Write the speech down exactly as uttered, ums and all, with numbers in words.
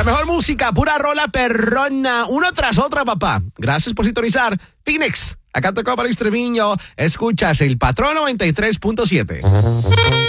La mejor música, pura rola perrona, una tras otra, papá. Gracias por sintonizar. Phoenix, acá tocó para Luis Treviño. Escuchas el Patrón noventa y tres punto siete.